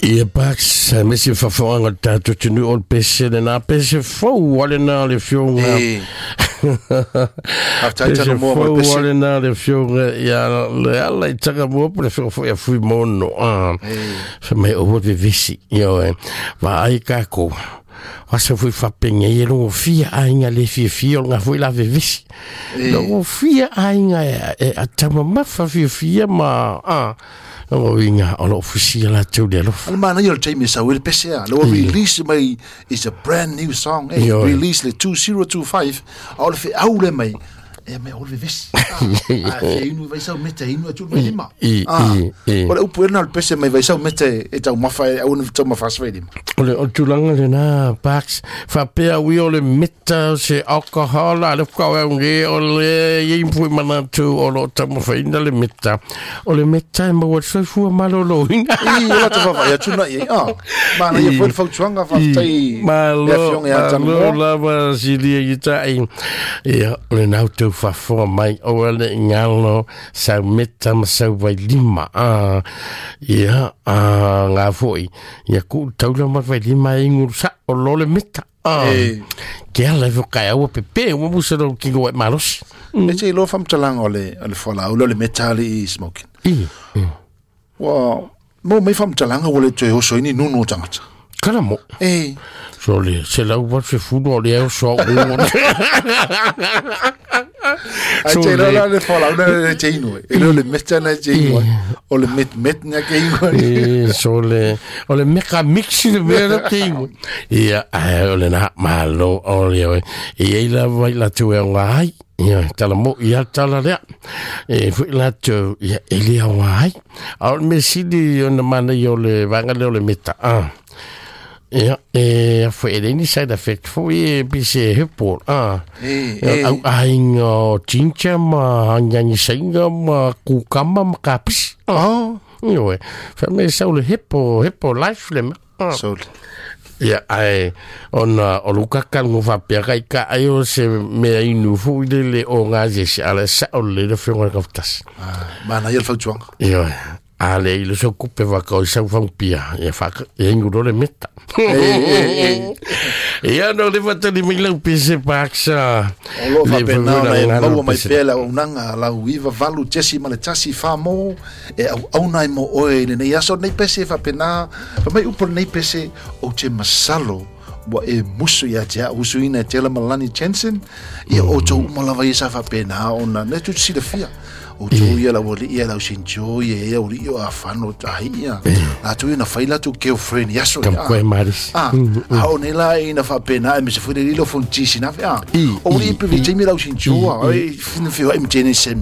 Ia Bax, mesi fafonga tato tunu on pese na pese fo wale na le fionga. After mo wale na le fionga ya le ala itaka mo pre fo ya fui mono. Fa me o de visi yo va ai kako. Wasa fui fa penga ye lo fia ainga le fia nga fui la visi. Lo fia ainga e atama ma fa fia ma o inga o lo fusia la tu de lo. Almana yo time sa will pesa. Lo release my is a brand new song. Release le 2025. All fi aule mai. E me olve vis. Inu vai sa meta inu tu mai ma. Ora o puerna al pesa mai vai sa meta e tau mafa au no tau mafa svedi. Ole o tulanga le na Bax fa pe wi ole meta se alcohol ale ka nge ole ye fu mana tu o lo tau mafa ina le meta. Ole meta ma wa so fu malo lo inga. Ola tau fa ya tuna ye. Mana ye fu fa chuanga fa tai. Malo la va si dia ita ai. Ya ole na tu fa fo mai o le ngalo sa meta ma sa vai lima ia nga foi ia ku taula ma vai lima ingur sa o lo le meta ke ala vo kai o pepe o mo se lo ki go malos e che lo fam talang ole fola o le meta li smoking wa mo mai fam talang o le o so ni no tanga kana mo Sole, se la uva se funo le eu so Ache la le fola una le cheino e le meta na cheino o le met na cheino sole o le meka mix de vera cheino ia o le na malo o le e la vai la tu e ngai ia tala mo ia tala le e fu la tu ia elia ngai al mesidi on mana yo le vanga le meta Ja, for any side effect for bise hepor ang chincha ma nyani singa ma kukama makapis yo fa me saule hepo life lem so ja ai on oluka kan fa pega ka ayo se me inu fu le o ngaje ala sa ole de fenga kaftas mana yel fa chuang yo ale il so coupe va ko sa vampia e fa e nguro le meta e ano le vata di milang pise paksa lo fa pena na mo mai pela unanga la uiva valu chesi male chasi famo e au nai mo oe ne ya so nei pese fa pena fa mai upor nei pese o che masalo wa e musu ya ja usuina tela malani Jensen e o to malava isa fa pena ona ne tu si de fia o tu ia la voli ia la sinjo ia o rio afano taia la tu na faila tu ke friend ya so kam ko maris a onela ina fa pena me se fu de lo fonti sina fa o ri pe vi mi la sinjo ai fin fi o mtn